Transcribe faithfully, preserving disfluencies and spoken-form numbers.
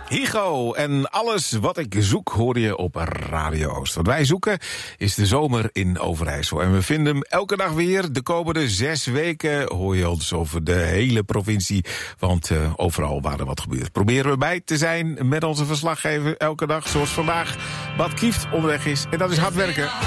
Higo en alles wat ik zoek hoor je op Radio Oost. Wat wij zoeken is de zomer in Overijssel. En we vinden hem elke dag weer. De komende zes weken hoor je ons over de hele provincie. Want uh, overal waar er wat gebeurt proberen we bij te zijn met onze verslaggever elke dag. Zoals vandaag Bad Kieft onderweg is. En dat is hard werken.